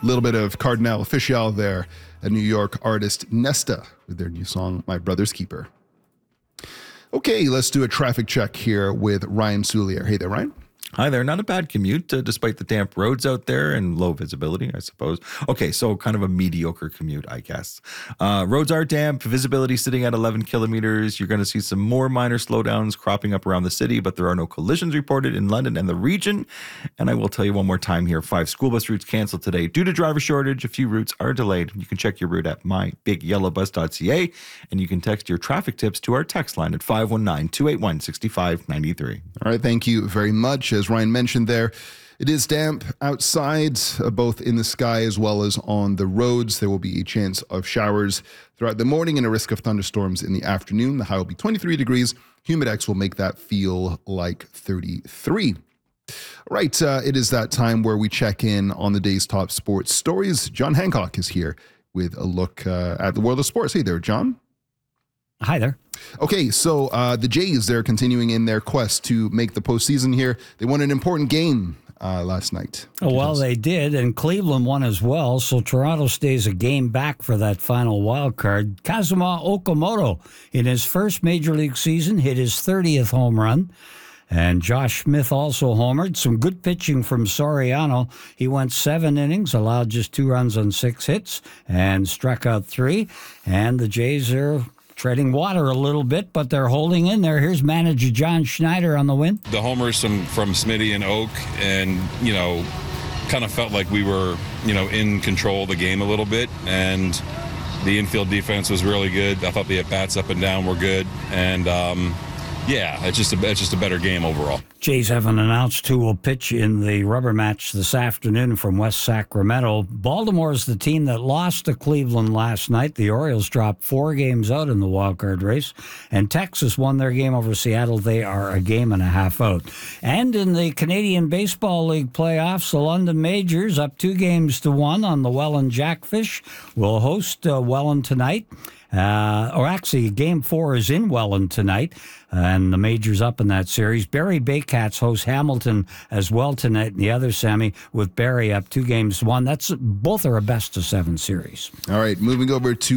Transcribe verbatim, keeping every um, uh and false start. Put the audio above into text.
A little bit of Cardinal Official there, a New York artist, Nesta, with their new song, My Brother's Keeper. Okay, let's do a traffic check here with Ryan Soulier. Hey there, Ryan. Hi there. Not a bad commute, uh, despite the damp roads out there and low visibility, I suppose. Okay, so kind of a mediocre commute, I guess. Uh, roads are damp, visibility sitting at eleven kilometers. You're going to see some more minor slowdowns cropping up around the city, but there are no collisions reported in London and the region. And I will tell you one more time here, five school bus routes canceled today due to driver shortage. A few routes are delayed. You can check your route at my big yellow bus dot c a, and you can text your traffic tips to our text line at five one nine, two eight one, six five nine three. All right, thank you very much. As Ryan mentioned there, it is damp outside, uh, both in the sky as well as on the roads. There will be a chance of showers throughout the morning and a risk of thunderstorms in the afternoon. The high will be twenty-three degrees. Humidex will make that feel like thirty-three. All right, uh, it is that time where we check in on the day's top sports stories. John Hancock is here with a look uh, at the world of sports. Hey there, John. Hi there. Okay, so uh, the Jays, they're continuing in their quest to make the postseason here. They won an important game uh, last night. Oh, well, they did, and Cleveland won as well, so Toronto stays a game back for that final wild card. Kazuma Okamoto, in his first Major League season, hit his thirtieth home run. And Josh Smith also homered. Some good pitching from Soriano. He went seven innings, allowed just two runs on six hits, and struck out three. And the Jays are treading water a little bit, but they're holding in there. Here's manager John Schneider on the win. The homers from, from Smitty and Oak, and, you know, kind of felt like we were, you know, in control of the game a little bit. And the infield defense was really good. I thought the at-bats up and down were good. And, um, yeah, it's just a, it's just a better game overall. Jays haven't announced who will pitch in the rubber match this afternoon from West Sacramento. Baltimore is the team that lost to Cleveland last night. The Orioles dropped four games out in the wildcard race, and Texas won their game over Seattle. They are a game and a half out. And in the Canadian Baseball League playoffs, the London Majors up two games to one on the Welland Jackfish will host uh, Welland tonight. Uh, or actually, Game four is in Welland tonight, and the Majors up in that series. Barrie Baycats host Hamilton as well tonight in the other semi, with Barrie up two games to one. That's both are a best of seven series. All right, moving over to